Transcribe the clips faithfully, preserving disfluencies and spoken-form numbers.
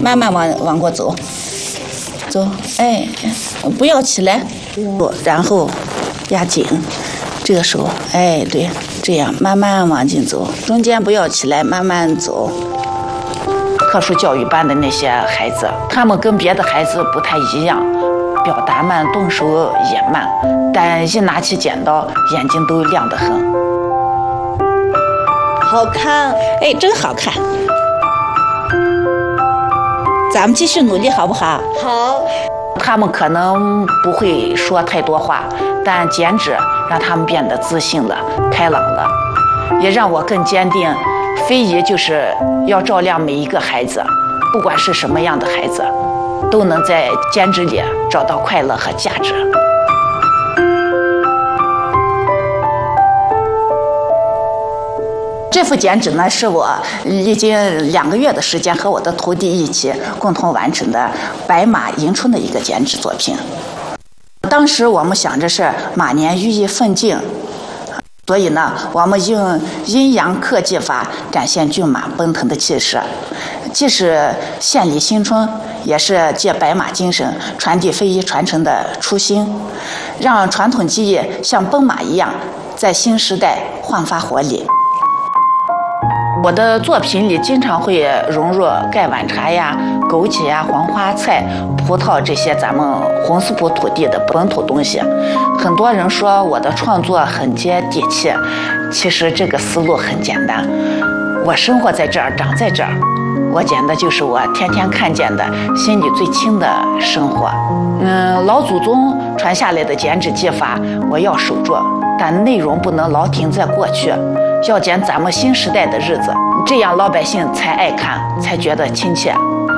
慢慢往往过走，走，哎，不要起来，然后压紧，这个手，哎，对，这样慢慢往进走，中间不要起来，慢慢走。特殊教育班的那些孩子，他们跟别的孩子不太一样，表达慢，动手也慢，但一拿起剪刀，眼睛都亮得很。好看，哎，真好看。咱们继续努力，好不好？ 好。 他们可能不会说太多话，但剪纸让他们变得自信了、开朗了，也让我更坚定。非遗就是要照亮每一个孩子，不管是什么样的孩子，都能在剪纸里找到快乐和价值。这幅剪纸呢，是我历经两个月的时间和我的徒弟一起共同完成的白马迎春的一个剪纸作品。当时我们想着是马年寓意奋进，所以呢，我们用阴阳克技法展现骏马奔腾的气势，既是献礼新春，也是借白马精神传递非遗传承的初心，让传统技艺像奔马一样，在新时代焕发活力。我的作品里经常会融入盖碗茶呀、枸杞呀、黄花菜、葡萄这些咱们红斯普土地的本土东西。很多人说我的创作很接地气，其实这个思路很简单。我生活在这儿，长在这儿，我剪的就是我天天看见的、心里最亲的生活。嗯，老祖宗传下来的剪纸技法，我要守住，但内容不能老停在过去。要剪咱们新时代的日子，这样老百姓才爱看，才觉得亲切。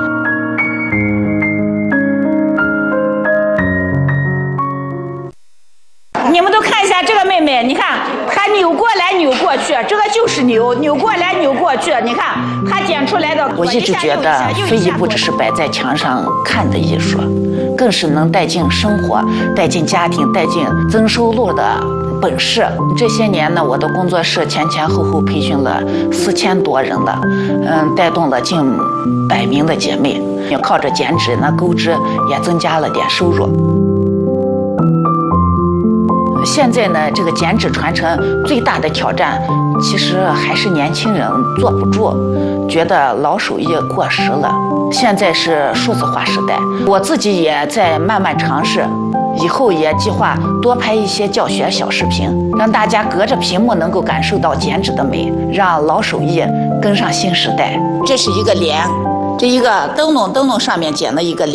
你们都看一下这个妹妹，你看她扭过来扭过去，这个就是扭，扭过来扭过去。你看她剪出来的。我一直觉得非遗不只是摆在墙上看的艺术，更是能带进生活、带进家庭、带进增收入的本事。这些年呢，我的工作室前前后后培训了四千多人了，嗯，带动了近百名的姐妹，靠着剪纸那钩织也增加了点收入。现在呢，这个剪纸传承最大的挑战，其实还是年轻人坐不住，觉得老手艺过时了。现在是数字化时代，我自己也在慢慢尝试。以后也计划多拍一些教学小视频，让大家隔着屏幕能够感受到剪纸的美，让老手艺跟上新时代。这是一个帘，这一个灯笼，灯笼上面剪了一个帘。